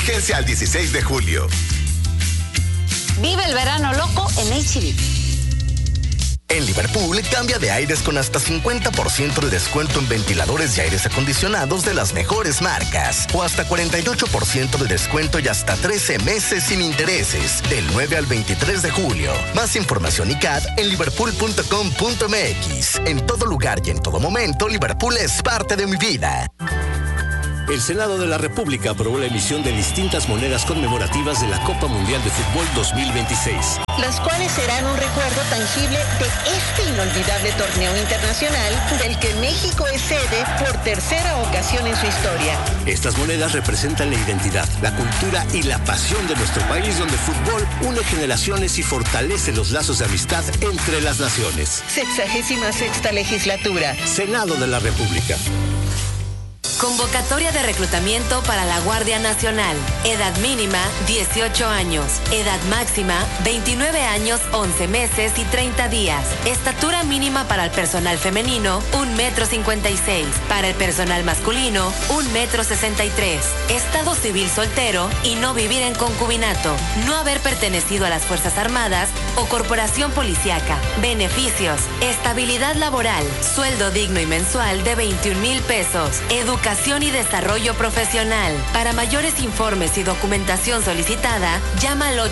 Vigencia al 16 de julio. Vive el verano loco en H-E-B. En Liverpool, cambia de aires con hasta 50% de descuento en ventiladores y aires acondicionados de las mejores marcas. O hasta 48% de descuento y hasta 13 meses sin intereses. Del 9 al 23 de julio. Más información y CAD en liverpool.com.mx. En todo lugar y en todo momento, Liverpool es parte de mi vida. El Senado de la República aprobó la emisión de distintas monedas conmemorativas de la Copa Mundial de Fútbol 2026. Las cuales serán un recuerdo tangible de este inolvidable torneo internacional del que México es sede por tercera ocasión en su historia. Estas monedas representan la identidad, la cultura y la pasión de nuestro país, donde el fútbol une generaciones y fortalece los lazos de amistad entre las naciones. 66ª legislatura. Senado de la República. Convocatoria de reclutamiento para la Guardia Nacional. Edad mínima, 18 años. Edad máxima, 29 años, 11 meses y 30 días. Estatura mínima para el personal femenino, 1,56 m. Para el personal masculino, 1,63 m. Estado civil soltero y no vivir en concubinato. No haber pertenecido a las Fuerzas Armadas o corporación policíaca. Beneficios. Estabilidad laboral. Sueldo digno y mensual de 21,000 pesos. Educación y desarrollo profesional. Para mayores informes y documentación solicitada, llama al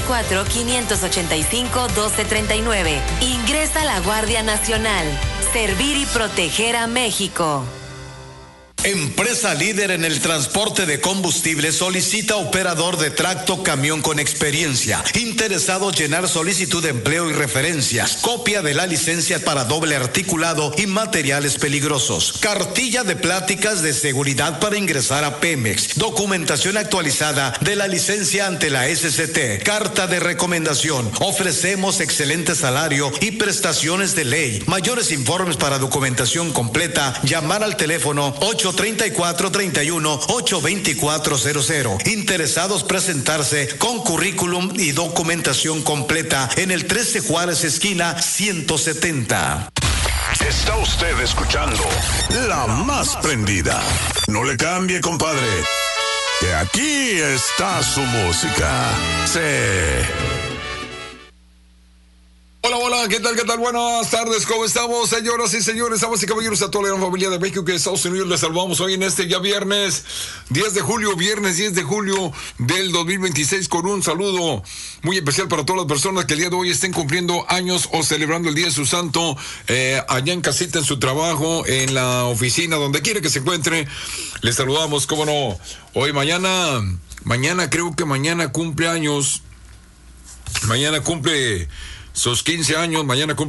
834-585-1239. Ingresa a la Guardia Nacional. Servir y proteger a México. Empresa líder en el transporte de combustible solicita operador de tracto camión con experiencia. Interesado llenar solicitud de empleo y referencias. Copia de la licencia para doble articulado y materiales peligrosos. Cartilla de pláticas de seguridad para ingresar a Pemex. Documentación actualizada de la licencia ante la SCT. Carta de recomendación. Ofrecemos excelente salario y prestaciones de ley. Mayores informes para documentación completa. Llamar al teléfono 834-31-82400. Interesados presentarse con currículum y documentación completa en el 13 Juárez esquina 170. Está usted escuchando La Más Prendida. No le cambie, compadre, que aquí está su música. Sí. Hola, hola, ¿qué tal? Buenas tardes, ¿cómo estamos, señoras y señores, damas y caballeros, a toda la gran familia de México y de Estados Unidos? Les saludamos hoy en este ya viernes 10 de julio del 2026, con un saludo muy especial para todas las personas que el día de hoy estén cumpliendo años o celebrando el día de su santo, allá en casita, en su trabajo, en la oficina, donde quiera que se encuentre. Les saludamos, cómo no, hoy, mañana creo que mañana cumple años, mañana cumple sus 15 años,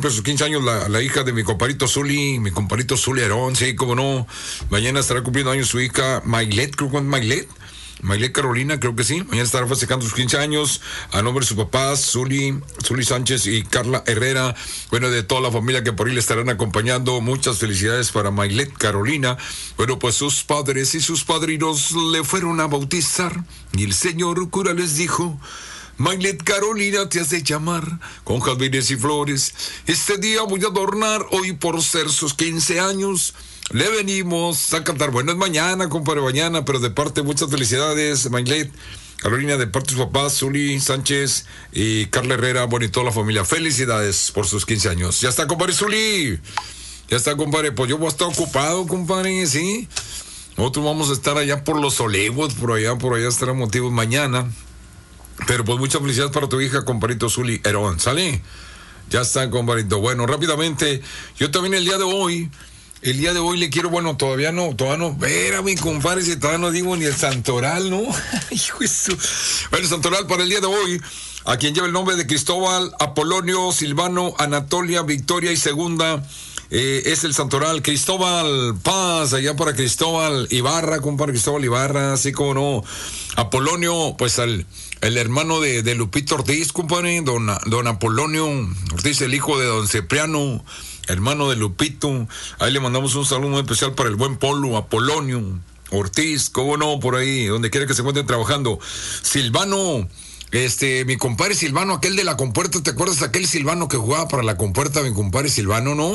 la hija de mi compadrito Zuli Herón, sí, cómo no. Mañana estará cumpliendo años su hija Maylet, creo que es Maylet Carolina, creo que sí. Mañana estará festejando sus 15 años a nombre de sus papás, Zuli Sánchez y Carla Herrera. Bueno, de toda la familia que por ahí le estarán acompañando. Muchas felicidades para Maylet Carolina. Bueno, pues sus padres y sus padrinos le fueron a bautizar y el señor cura les dijo: Maylet Carolina, te has de llamar con jazmines y flores. Este día voy a adornar, hoy por ser sus 15 años. Le venimos a cantar. Bueno, es mañana, compadre, mañana, pero de parte, muchas felicidades, Maylet Carolina, de parte de sus papás, Zuli Sánchez y Carla Herrera, bueno, y toda la familia. Felicidades por sus 15 años. Ya está, compadre Zuli. Ya está, compadre. Pues yo voy a estar ocupado, compadre, ¿sí? Nosotros vamos a estar allá por los Olivos, por allá estarán motivos mañana. Pero pues muchas felicidades para tu hija, compadrito Zuli Herón, ¿sale? Ya está, compadrito. Bueno, rápidamente, yo también el día de hoy le quiero, bueno, todavía no, espérame, compadre, si todavía no digo ni el santoral, ¿no? Hijo de su... Bueno, el santoral para el día de hoy, a quien lleva el nombre de Cristóbal, Apolonio, Silvano, Anatolia, Victoria y Segunda, es el santoral Cristóbal Paz, allá para Cristóbal Ibarra, compadre, Cristóbal Ibarra, así como no. Apolonio, pues el hermano de Lupito Ortiz, compadre, don Apolonio Ortiz, el hijo de don Cipriano, hermano de Lupito. Ahí le mandamos un saludo muy especial para el buen Polo, Apolonio Ortiz, cómo no, por ahí, donde quiera que se encuentren trabajando. Silvano, mi compadre Silvano, aquel de la Compuerta, ¿te acuerdas aquel Silvano que jugaba para la Compuerta, mi compadre Silvano, no?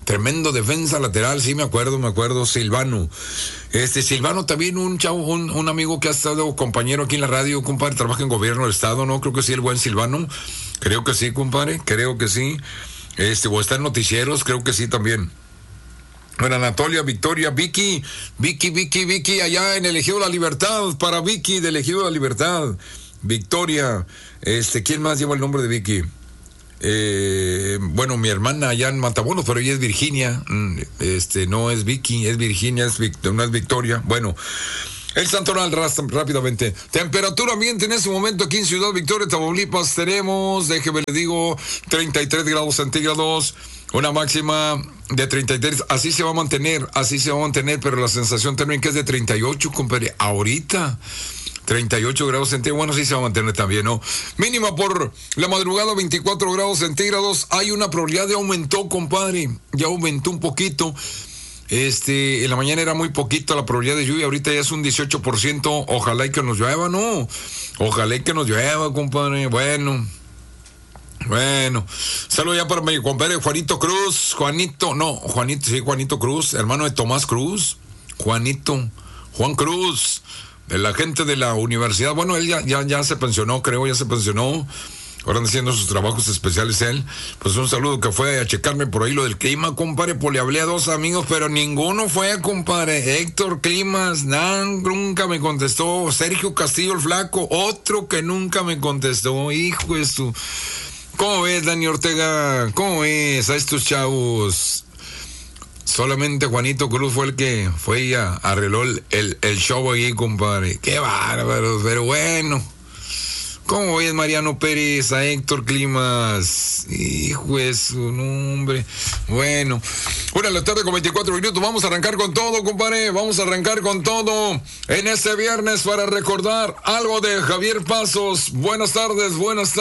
Tremendo defensa lateral, sí me acuerdo, Silvano. Silvano también un chavo, un amigo que ha estado compañero aquí en la radio, compadre, trabaja en gobierno del estado, ¿no? Creo que sí, el buen Silvano. Creo que sí, compadre, creo que sí. O está en noticieros, creo que sí también. Bueno, Anatolia, Victoria, Vicky, allá en el Ejido de la Libertad, para Vicky del Ejido de la Libertad. Victoria, ¿quién más lleva el nombre de Vicky? Bueno, mi hermana allá en Matamoros, pero ella es Virginia. No es Vicky, es Virginia, no es Victoria. Bueno, el Santoral rápidamente. Temperatura ambiente en este momento aquí en Ciudad Victoria, Tamaulipas. Tenemos, déjeme le digo, 33 grados centígrados. Una máxima de 33. Así se va a mantener, pero la sensación térmica es de 38, compadre. Ahorita 38 grados centígrados, bueno, sí se va a mantener también, ¿no? Mínima por la madrugada, 24 grados centígrados. Hay una probabilidad de aumentó, compadre. Ya aumentó un poquito. En la mañana era muy poquito la probabilidad de lluvia. Ahorita ya es un 18%. Ojalá y que nos llueva, ¿no? Ojalá y que nos llueva, compadre. Bueno. Saludo ya para mi compadre Juanito Cruz. Juanito Cruz, hermano de Tomás Cruz. Juan Cruz. La gente de la universidad, bueno, él ya se pensionó, creo, ahora anda haciendo sus trabajos especiales él. Pues un saludo que fue a checarme por ahí lo del clima, compadre, pues le hablé a 2 amigos, pero ninguno fue, compadre. Héctor Climas, nunca me contestó. Sergio Castillo el Flaco, otro que nunca me contestó. Hijo de su... ¿Cómo ves, Dani Ortega? ¿Cómo ves a estos chavos? Solamente Juanito Cruz fue el que fue y arregló el show ahí, compadre. Qué bárbaro, pero bueno. ¿Cómo ves, Mariano Pérez, a Héctor Climas? Hijo de su nombre. Bueno, 1:00 con 24 minutos. Vamos a arrancar con todo, compadre. Vamos a arrancar con todo en este viernes para recordar algo de Javier Pasos. Buenas tardes.